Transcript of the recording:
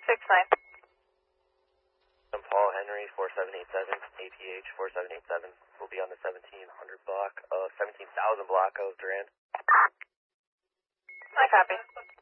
I'm Paul Henry, 4787, APH 4787. We'll be on the 1700 block, 17,000 block of Durand. I copy.